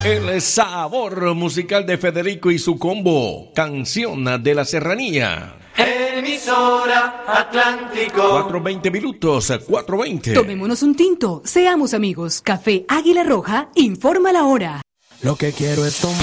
El sabor musical de Federico y su combo, Canción de la Serranía. Emisora Atlántico. 4:20 minutos, 4:20. Tomémonos un tinto, seamos amigos. Café Águila Roja informa la hora. Lo que quiero es tomar.